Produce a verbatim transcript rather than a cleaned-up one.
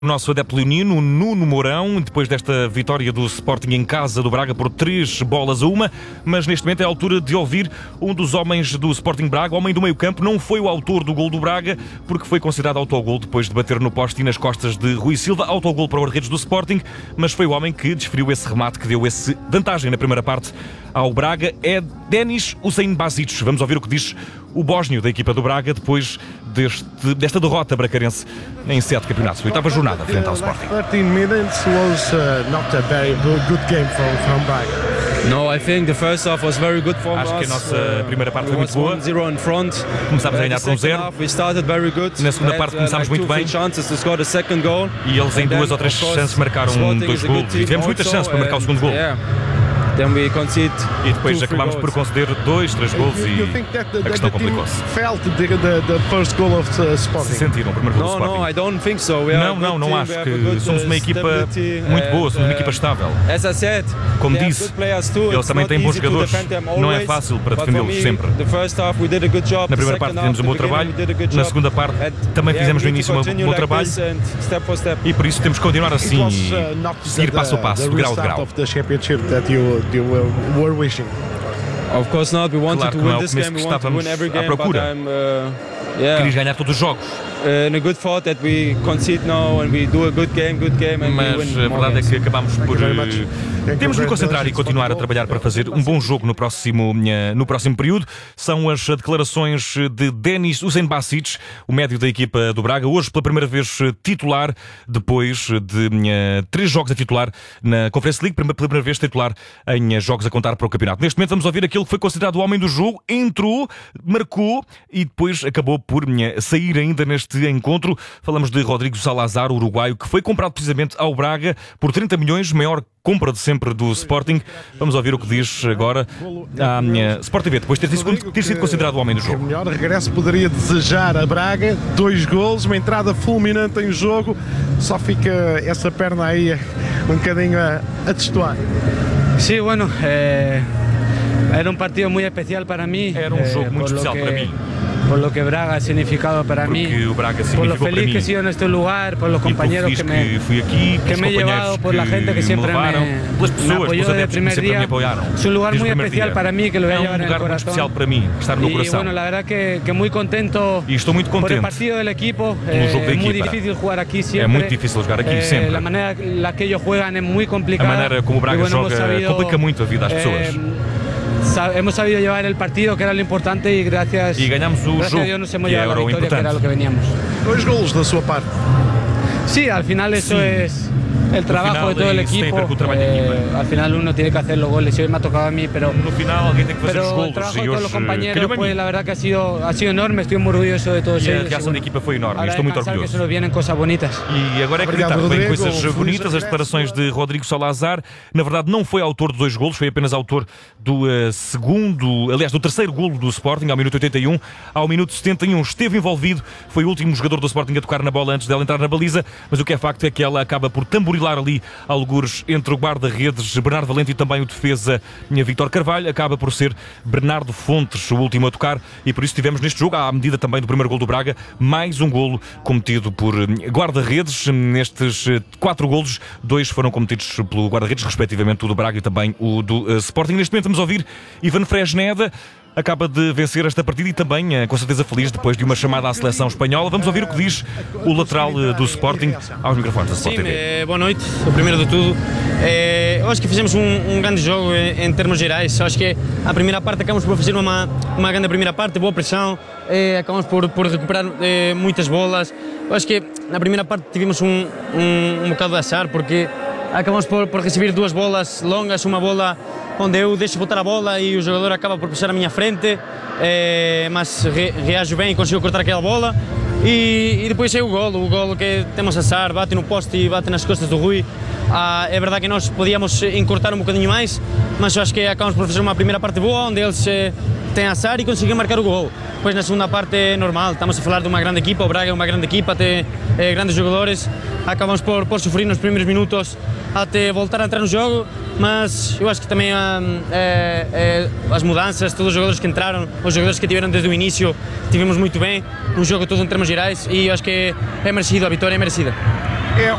O nosso adepto leonino, Nuno Mourão, depois desta vitória do Sporting em casa do Braga por três bolas a uma, mas neste momento é a altura de ouvir um dos homens do Sporting Braga, homem do meio-campo. Não foi o autor do gol do Braga, porque foi considerado autogol depois de bater no poste e nas costas de Rui Silva, autogol para o guarda-redes do Sporting, mas foi o homem que desferiu esse remate que deu esse vantagem na primeira parte ao Braga. É Denis Useinbazic. Vamos ouvir o que diz o bósnio da equipa do Braga depois deste, desta derrota bracarense em sete campeonatos, oitava jornada frente ao Sporting. thirteen minutes was uh, not a very good game from, from Braga. No, I think the first half was very good for us. Acho que a nossa primeira parte foi muito boa. zero in front. Começámos a ganhar por um zero. We started very good. Na segunda parte começámos muito bem. Chances to score the second goal. E eles em duas ou três chances marcaram dois golos. E tivemos muitas chances para marcar o segundo gol. Then we concede E depois acabámos por conceder dois, três gols e a questão complicou-se. Se sentiram o primeiro gol do No, no, Sporting? I don't think so. We are Não, a não, good não team, acho we have a que good, somos uma uh, equipa stability, muito boa, and, somos uma equipa uh, estável. As I said, Como they have disse, good players too. eles It's também not têm bons easy to jogadores. defend them Não é always, fácil para but for defendê-los me, sempre. the first half we did a good job. Na primeira The parte second fizemos um bom half, the trabalho, beginning we did a good na job. segunda parte And, também yeah, fizemos we no need to início um continue bom like trabalho this and step for step. e por isso temos que continuar assim e seguir passo a passo, de grau a grau. Of course not. We wanted Claro to que não é win o this começo game. que We want to estávamos win every à game, but procura. I'm uh, yeah. Queríamos ganhar todos os jogos. Uh, in a good thought that we concede now and we do a good game, good game and Mas we win a more verdade é games. que acabámos por... Temos de nos concentrar e continuar a trabalhar para fazer um bom jogo no próximo, no próximo período. São as declarações de Denis Useinbazic, o médio da equipa do Braga, hoje pela primeira vez titular, depois de uh, três jogos a titular na Conference League, pela primeira vez titular em jogos a contar para o campeonato. Neste momento vamos ouvir aquele que foi considerado o homem do jogo, entrou, marcou e depois acabou por uh, sair ainda neste encontro. Falamos de Rodrigo Salazar, o uruguaio, que foi comprado precisamente ao Braga por trinta milhões, maior compra de sempre do Sporting. Vamos ouvir o que diz agora a minha Sport T V, depois de ter sido, ter sido considerado o homem do jogo. O melhor regresso poderia desejar a Braga, dois golos, uma entrada fulminante em jogo, só fica essa perna aí um bocadinho a, a destoar. Sí, bueno, eh, era un partido muy especial para mí. Era um jogo eh, muito por lo especial que, para mim. Por lo que Braga ha significado para mí. Porque o Braga Por lo significou para feliz mim. que he sido en este lugar, por los E por compañeros feliz que me, que fui aqui, que pelos me he companheiros llevado, por la gente que me siempre levaram, me, pelas me pessoas, apoyó pelos desde el adeptos que primer sempre me día. apoiaram. Es un lugar Desde muy o primeiro especial dia. para mí, que lo voy a É um llevar en el lugar muito corazón. especial para mim, que está no meu Y coração. bueno, la verdad que, que muy contento E estou muito por el contente. partido del equipo. Pelo jogo da Es muy equipa. difícil jugar aquí siempre. É muito difícil jogar aqui Eh, sempre. La manera en la que ellos juegan es muy A complicada. maneira como o Braga Y bueno, hemos joga sabido, complica muito a vida às pessoas. eh, Sa- hemos sabido llevar el partido, que era lo importante, y gracias, E ganhamos o gracias jogo, a Dios nos hemos que llevado era la o victoria, que era importante. lo que veníamos. Dois golos da sua parte. Sí, al final eso Sí. es el trabajo final de todo el es- tiene que equipo. ver con el trabajo de Eh, equipo. al final uno tiene que hacer los goles, y hoy me ha tocado a mí, pero, No final alguém tem que fazer os pero el golos trabajo e de todos los hoje compañeros, calhou-me a pues mim. la verdad que ha sido, ha sido enorme, estoy muy orgulloso de todos E a ellos. y reação da bueno, equipa foi enorme, ahora estou muito descansar, que orgulhoso. se nos vienen cosas bonitas. E agora é acreditar que vem coisas bonitas, as declarações de Rodrigo Salazar. Na verdade não foi autor de dois golos, foi apenas autor do uh, segundo, aliás do terceiro golo do Sporting, ao minuto oitenta e um. Ao minuto setenta e um esteve envolvido, foi o último jogador do Sporting a tocar na bola antes dela entrar na baliza, mas o que é facto é que ela acaba por tamborilar ali algures entre o guarda-redes Bernardo Valente e também o defesa Vítor Carvalho. Acaba por ser Bernardo Fontes o último a tocar e por isso tivemos neste jogo, à medida também do primeiro golo do Braga, mais um golo cometido por guarda-redes. Nestes quatro golos, dois foram cometidos pelo guarda-redes, respectivamente o do Braga e também o do uh, Sporting. Neste momento vamos ouvir Ivan Fresneda. Acaba de vencer esta partida e também, com certeza, feliz depois de uma chamada à seleção espanhola. Vamos ouvir o que diz o lateral do Sporting aos microfones da Sport T V. Sim, boa noite, o primeiro de tudo. É, eu acho que fizemos um, um grande jogo em, em termos gerais. Eu acho que a primeira parte acabamos por fazer uma, uma grande primeira parte, boa pressão, é, acabamos por, por recuperar é, muitas bolas. Eu acho que na primeira parte tivemos um, um, um bocado de azar, porque acabamos por, por receber duas bolas longas, uma bola onde eu deixo botar a bola e o jogador acaba por puxar à minha frente, é, mas re, reajo bem e consigo cortar aquela bola. E, e depois é o golo, o golo que temos azar, bate no poste e bate nas costas do Rui. Ah, é verdade que nós podíamos encurtar um bocadinho mais, mas eu acho que acabamos por fazer uma primeira parte boa, onde eles eh, têm azar e conseguem marcar o gol. Depois na segunda parte é normal, estamos a falar de uma grande equipa, o Braga é uma grande equipa, tem eh, grandes jogadores, acabamos por, por sofrer nos primeiros minutos até voltar a entrar no jogo, mas eu acho que também ah, é, é, as mudanças, todos os jogadores que entraram, os jogadores que tiveram desde o início, tivemos muito bem, um jogo todo em termos gerais e eu acho que é merecido, a vitória é merecida.